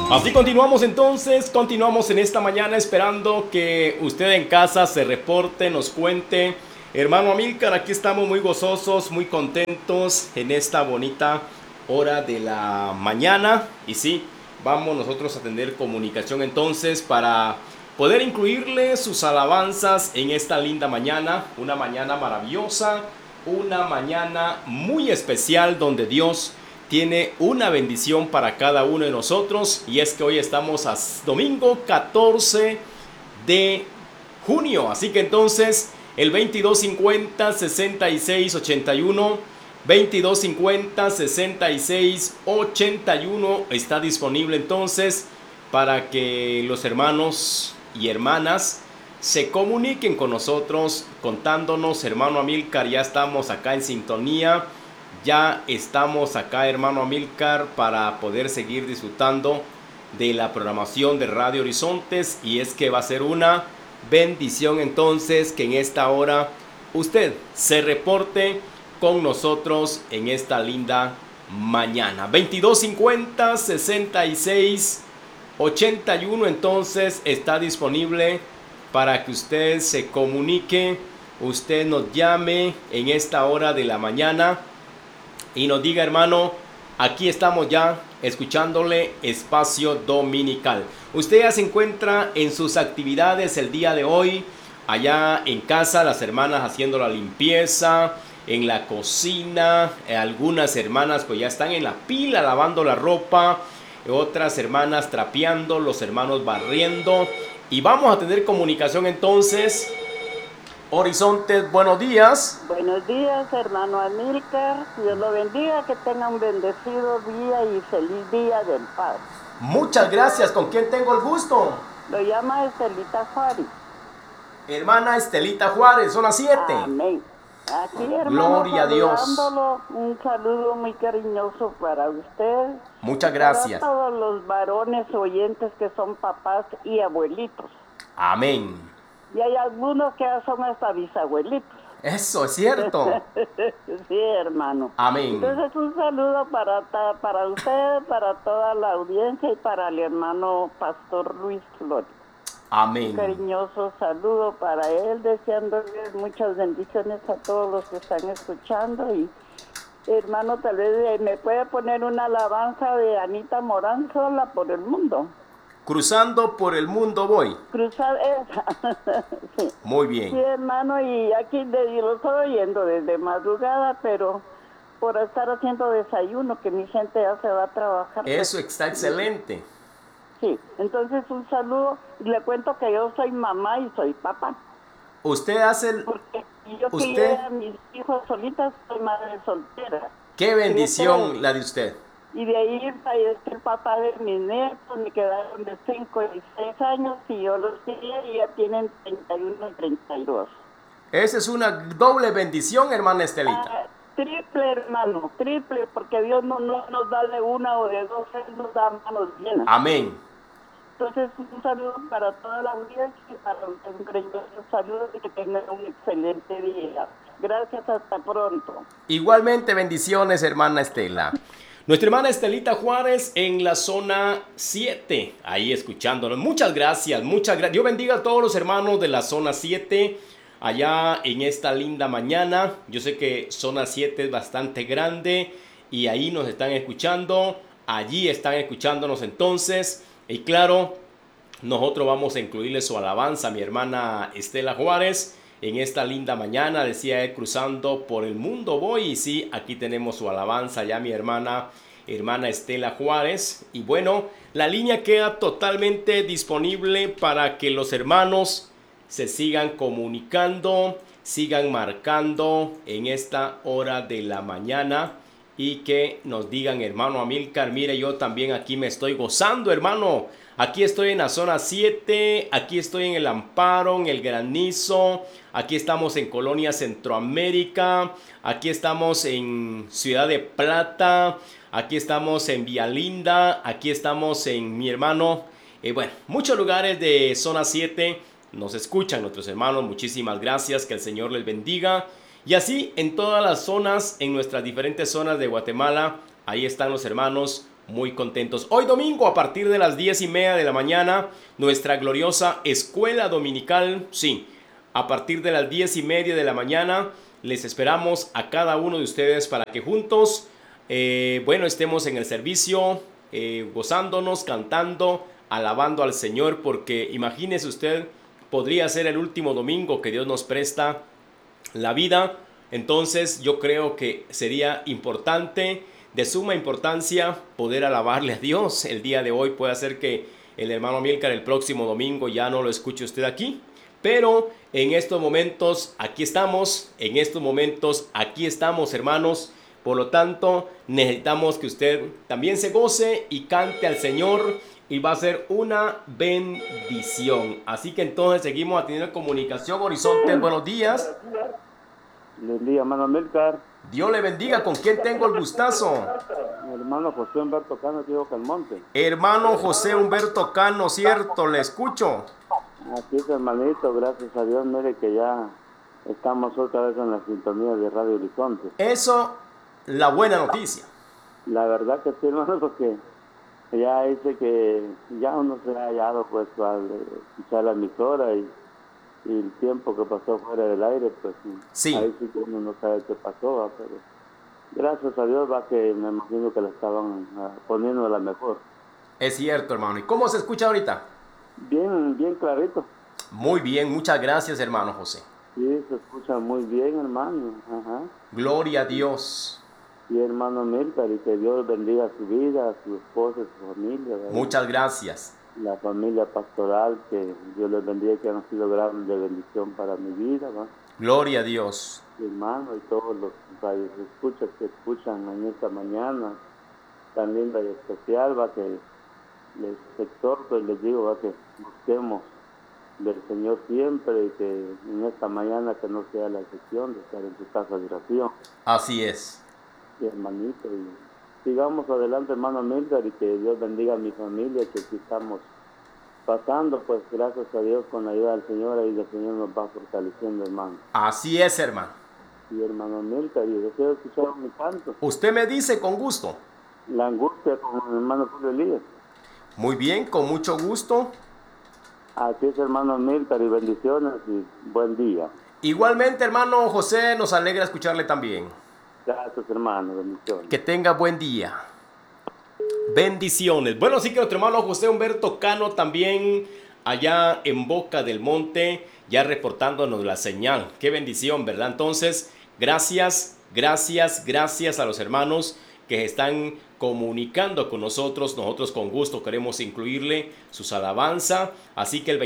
Así continuamos entonces, continuamos en esta mañana esperando que usted en casa se reporte, nos cuente. Hermano Amílcar, aquí estamos muy gozosos, muy contentos en esta bonita hora de la mañana. Y sí, vamos nosotros a tener comunicación entonces para poder incluirle sus alabanzas en esta linda mañana. Una mañana maravillosa, una mañana muy especial donde Dios tiene una bendición para cada uno de nosotros, y es que hoy estamos a domingo 14 de junio, así que entonces el 2250 6681 2250 6681 está disponible entonces para que los hermanos y hermanas se comuniquen con nosotros contándonos. Hermano Amílcar, ya estamos acá en sintonía. Ya estamos acá, hermano Amílcar, para poder seguir disfrutando de la programación de Radio Horizontes. Y es que va a ser una bendición entonces que en esta hora usted se reporte con nosotros en esta linda mañana. 2250 6681 entonces está disponible para que usted se comunique, usted nos llame en esta hora de la mañana y nos diga: hermano, aquí estamos ya escuchándole Espacio Dominical. Usted ya se encuentra en sus actividades el día de hoy, allá en casa, las hermanas haciendo la limpieza, en la cocina, algunas hermanas pues ya están en la pila lavando la ropa, otras hermanas trapeando, los hermanos barriendo. Y vamos a tener comunicación entonces. Horizontes, buenos días. Buenos días, hermano Amílcar. Dios lo bendiga, que tenga un bendecido día y feliz día del Padre. Muchas gracias. ¿Con quién tengo el gusto? Lo llama Estelita Juárez. Hermana Estelita Juárez, zona 7. Amén. Aquí, hermano, Gloria a Dios. Un saludo muy cariñoso para usted. Muchas gracias. Para todos los varones oyentes que son papás y abuelitos. Amén. Y hay algunos que ya son hasta bisabuelitos. Eso es cierto. Sí, hermano. Amén. Entonces un saludo para usted, para toda la audiencia y para el hermano Pastor Luis Flores. Amén. Un cariñoso saludo para él, deseándole muchas bendiciones a todos los que están escuchando. Y hermano, tal vez me puede poner una alabanza de Anita Morán, Sola por el Mundo. Cruzando por el mundo voy. Cruzar esa. Sí. Muy bien. Sí, hermano, y aquí lo estoy oyendo desde madrugada, pero por estar haciendo desayuno, que mi gente ya se va a trabajar. Eso está excelente. Sí, entonces un saludo. Le cuento que yo soy mamá y soy papá. Usted hace el... Porque yo crié a mis hijos solitas, soy madre soltera. Qué bendición la de usted. Y de ahí falleció el papá de mis nietos, me quedaron de 5 y 6 años, y yo los crié y ya tienen 31 y 32. Esa es una doble bendición, hermana Estelita. Triple, hermano, triple, porque Dios no nos da de una o de dos, Él nos da manos llenas. Amén. Entonces, un saludo para toda la audiencia y para un cariñoso saludo y que tengan un excelente día. Gracias, hasta pronto. Igualmente, bendiciones, hermana Estela. Nuestra hermana Estelita Juárez en la zona 7, ahí escuchándonos. Muchas gracias, muchas gracias. Dios bendiga a todos los hermanos de la zona 7, allá en esta linda mañana. Yo sé que zona 7 es bastante grande y ahí nos están escuchando. Allí están escuchándonos entonces. Y claro, nosotros vamos a incluirle su alabanza a mi hermana Estela Juárez. En esta linda mañana, decía él, cruzando por el mundo voy. Y sí, aquí tenemos su alabanza ya, mi hermana Estela Juárez. Y bueno, la línea queda totalmente disponible para que los hermanos se sigan comunicando, sigan marcando en esta hora de la mañana. Y que nos digan: hermano Amílcar, mire, yo también aquí me estoy gozando, hermano. Aquí estoy en la zona 7, aquí estoy en el Amparo, en el Granizo, aquí estamos en Colonia Centroamérica, aquí estamos en Ciudad de Plata, aquí estamos en Villalinda, aquí estamos en mi hermano. Bueno, muchos lugares de zona 7 nos escuchan nuestros hermanos. Muchísimas gracias, que el Señor les bendiga. Y así en todas las zonas, en nuestras diferentes zonas de Guatemala, ahí están los hermanos muy contentos. Hoy domingo a partir de las 10:30 de la mañana, nuestra gloriosa escuela dominical, sí, a partir de las 10:30 de la mañana, les esperamos a cada uno de ustedes para que juntos, estemos en el servicio, gozándonos, cantando, alabando al Señor, porque imagínese usted, podría ser el último domingo que Dios nos presta la vida. Entonces yo creo que sería importante, de suma importancia, poder alabarle a Dios el día de hoy. Puede ser que el hermano Amílcar el próximo domingo ya no lo escuche usted aquí, pero en estos momentos aquí estamos, hermanos. Por lo tanto, necesitamos que usted también se goce y cante al Señor, y va a ser una bendición. Así que entonces seguimos teniendo comunicación. Horizontes, buenos días. Buen día, hermano Amílcar. Dios le bendiga. ¿Con quién tengo el gustazo? Mi hermano José Humberto Cano, aquí de Calmonte. Hermano José Humberto Cano, cierto, le escucho. Aquí es, hermanito, gracias a Dios, mire que ya estamos otra vez en la sintonía de Radio Horizonte. Eso, la buena noticia. La verdad que sí, hermano, porque ya dice que ya uno se ha hallado pues al escuchar la emisora y el tiempo que pasó fuera del aire, pues sí. Ahí sí que uno no sabe qué pasó, ¿va? Pero gracias a Dios va que me imagino que la estaban poniendo a la mejor. Es cierto, hermano. ¿Y cómo se escucha ahorita? Bien, bien clarito. Muy bien, muchas gracias, hermano José. Sí, se escucha muy bien, hermano. Ajá. Gloria a Dios. Y hermano Amílcar, y que Dios bendiga su vida, a su esposa, a su familia, ¿verdad? Muchas gracias. La familia pastoral, que Dios les bendiga, que han sido grandes de bendición para mi vida, ¿va? Gloria a Dios. Mi hermano y todos los radios escuchas que escuchan en esta mañana tan linda y especial, va, que les exhorto y les digo, va, que busquemos del Señor siempre, y que en esta mañana que no sea la excepción de estar en su casa de oración. Así es. Y hermanito, y sigamos adelante, hermano Amílcar, y que Dios bendiga a mi familia, que aquí estamos pasando, pues gracias a Dios, con la ayuda del Señor, y el Señor nos va fortaleciendo, hermano. Así es, hermano. Y hermano Amílcar, y deseo escuchar mi canto. Usted me dice con gusto. La angustia con mi hermano Julio Elías. Muy bien, con mucho gusto. Así es, hermano Amílcar, y bendiciones y buen día. Igualmente, hermano José, nos alegra escucharle también. Gracias, hermano, bendiciones. Que tenga buen día. Bendiciones. Bueno, sí que nuestro hermano José Humberto Cano también allá en Boca del Monte, ya reportándonos la señal. Qué bendición, ¿verdad? Entonces, gracias a los hermanos que están comunicando con nosotros. Nosotros con gusto queremos incluirle sus alabanzas. Así que el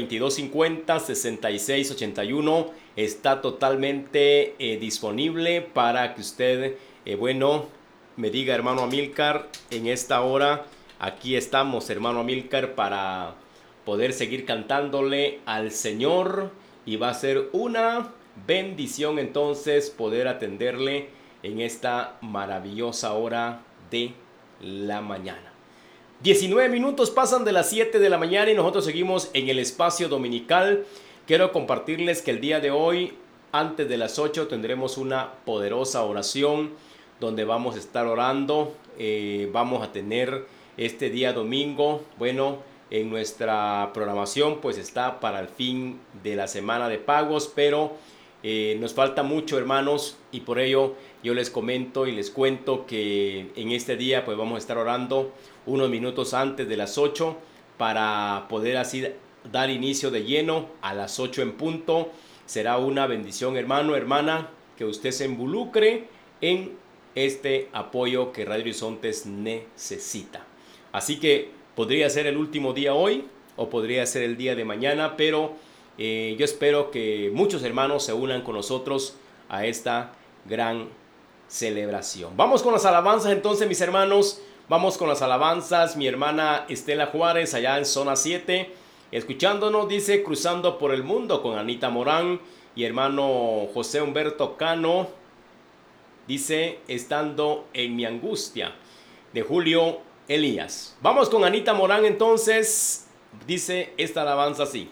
2250-6681 está totalmente disponible para que usted, me diga, hermano Amílcar, en esta hora, aquí estamos, hermano Amílcar, para poder seguir cantándole al Señor. Y va a ser una bendición entonces poder atenderle en esta maravillosa hora de la mañana. 19 minutos pasan de las 7 de la mañana y nosotros seguimos en el espacio dominical. Quiero compartirles que el día de hoy, antes de las 8, tendremos una poderosa oración donde vamos a estar orando. Vamos a tener este día domingo, en nuestra programación pues está para el fin de la semana de pagos, pero nos falta mucho, hermanos, y por ello yo les comento y les cuento que en este día pues vamos a estar orando unos minutos antes de las 8 para poder así dar inicio de lleno a las 8 en punto. Será una bendición, hermano, hermana, que usted se involucre en este apoyo que Radio Horizontes necesita. Así que podría ser el último día hoy o podría ser el día de mañana, pero yo espero que muchos hermanos se unan con nosotros a esta gran celebración. Vamos con las alabanzas entonces, mis hermanos. Vamos con las alabanzas. Mi hermana Estela Juárez allá en zona 7, escuchándonos, dice, cruzando por el mundo con Anita Morán. Y hermano José Humberto Cano dice, estando en mi angustia, de Julio Elías. Vamos con Anita Morán entonces. Dice esta alabanza así.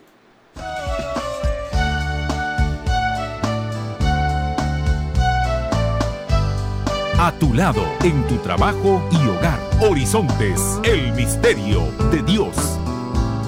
A tu lado, en tu trabajo y hogar. Horizontes, el misterio de Dios.